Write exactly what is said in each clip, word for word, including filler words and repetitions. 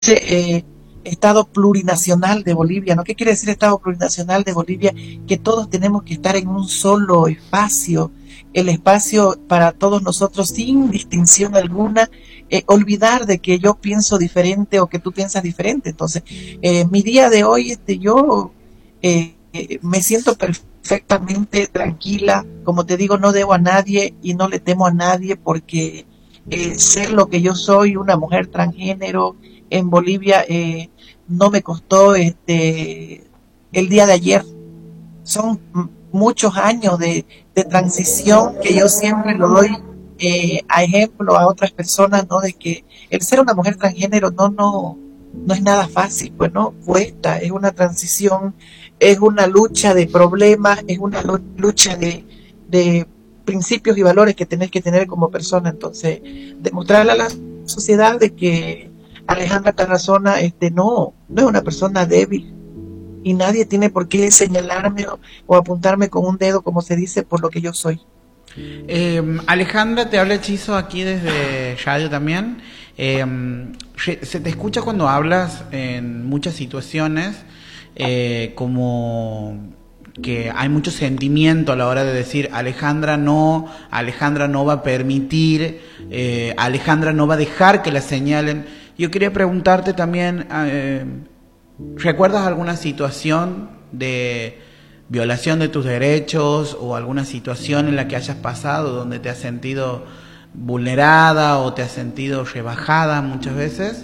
eh, Estado plurinacional de Bolivia, ¿no? ¿Qué quiere decir Estado plurinacional de Bolivia? Que todos tenemos que estar en un solo espacio, el espacio para todos nosotros sin distinción alguna, eh, olvidar de que yo pienso diferente o que tú piensas diferente. Entonces, eh, mi día de hoy, este, yo eh, eh, me siento perfectamente tranquila, como te digo, no debo a nadie y no le temo a nadie porque eh, ser lo que yo soy, una mujer transgénero, en Bolivia eh, no me costó este el día de ayer. Son muchos años de, de transición que yo siempre lo doy eh, a ejemplo a otras personas, ¿no? De que el ser una mujer transgénero no, no, no es nada fácil, pues no, cuesta, es una transición, es una lucha de problemas, es una lucha de, de principios y valores que tenés que tener como persona. Entonces, demostrarle a la sociedad de que Alejandra Carrazona este, no, no es una persona débil, y nadie tiene por qué señalarme o, o apuntarme con un dedo, como se dice, por lo que yo soy. Eh, Alejandra, te habla Hechizo aquí desde Radio también. Eh, se te escucha cuando hablas en muchas situaciones eh, como que hay mucho sentimiento a la hora de decir Alejandra no, Alejandra no va a permitir, eh, Alejandra no va a dejar que la señalen. Yo quería preguntarte también, eh, ¿recuerdas alguna situación de violación de tus derechos o alguna situación en la que hayas pasado donde te has sentido vulnerada o te has sentido rebajada muchas veces?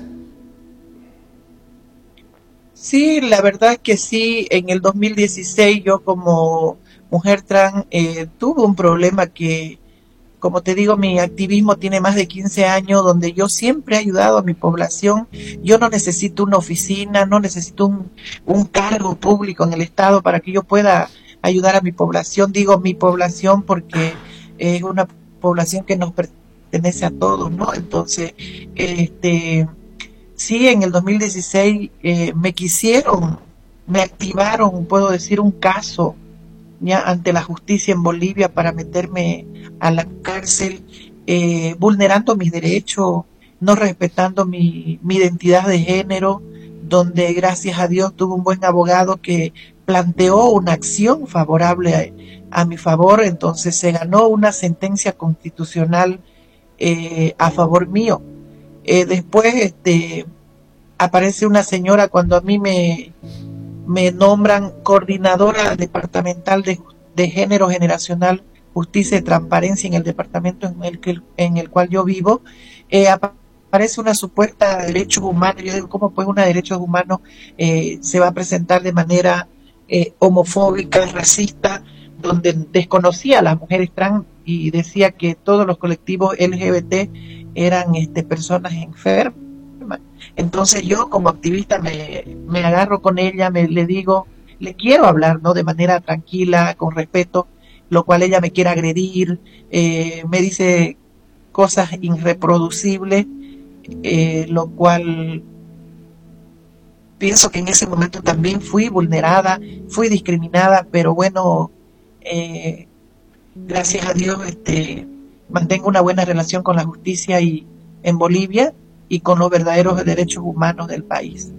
Sí, la verdad que sí, en el dos mil dieciséis yo como mujer trans eh, tuve un problema que, como te digo, mi activismo tiene más de quince años, donde yo siempre he ayudado a mi población. Yo no necesito una oficina, no necesito un, un cargo público en el Estado para que yo pueda ayudar a mi población. Digo mi población porque es una población que nos pertenece a todos, ¿no? Entonces, este, sí, en el dos mil dieciséis eh, me quisieron, me activaron, puedo decir, un caso ya ante la justicia en Bolivia para meterme a la cárcel, eh, vulnerando mis derechos, no respetando mi, mi identidad de género, donde gracias a Dios tuve un buen abogado que planteó una acción favorable a, a mi favor. Entonces se ganó una sentencia constitucional eh, a favor mío. Eh, después este, aparece una señora cuando a mí me, me nombran coordinadora departamental de, de género generacional, justicia y transparencia en el departamento en el, que, en el cual yo vivo. eh, aparece una supuesta derechos humanos. Yo digo, ¿cómo pues una derechos humanos eh, se va a presentar de manera eh, homofóbica, racista, donde desconocía a las mujeres trans y decía que todos los colectivos L G B T eran este, personas enfermas? Entonces yo como activista me, me agarro con ella, me le digo, le quiero hablar, ¿no? De manera tranquila, con respeto, lo cual ella me quiere agredir, eh, me dice cosas irreproducibles, eh, lo cual pienso que en ese momento también fui vulnerada, fui discriminada, pero bueno, eh, gracias a Dios este, mantengo una buena relación con la justicia y en Bolivia y con los verdaderos derechos humanos del país.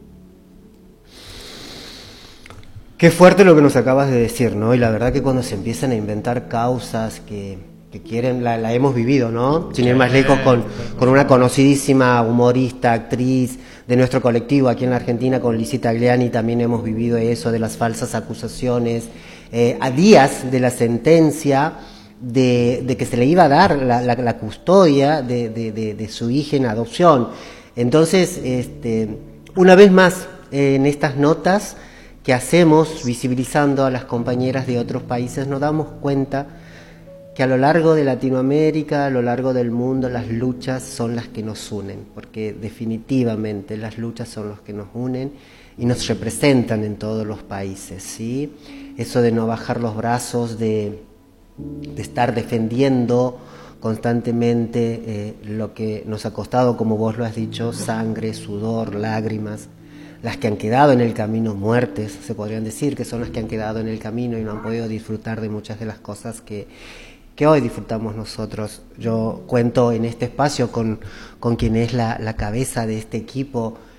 Qué fuerte lo que nos acabas de decir, ¿no? Y la verdad que cuando se empiezan a inventar causas que, que quieren, la, la hemos vivido, ¿no? Sin ir más lejos, con, con una conocidísima humorista, actriz de nuestro colectivo aquí en la Argentina, con Lizzie Tagliani, también hemos vivido eso de las falsas acusaciones, eh, a días de la sentencia de, de que se le iba a dar la, la, la custodia de, de, de, de su hija en adopción. Entonces, este, una vez más, eh, en estas notas que hacemos visibilizando a las compañeras de otros países, nos damos cuenta que a lo largo de Latinoamérica, a lo largo del mundo, las luchas son las que nos unen, porque definitivamente las luchas son las que nos unen y nos representan en todos los países, ¿sí? Eso de no bajar los brazos, de, de estar defendiendo constantemente eh, lo que nos ha costado, como vos lo has dicho, sangre, sudor, lágrimas, las que han quedado en el camino, muertes, se podrían decir que son las que han quedado en el camino y no han podido disfrutar de muchas de las cosas que, que hoy disfrutamos nosotros. Yo cuento en este espacio con, con quien es la, la cabeza de este equipo,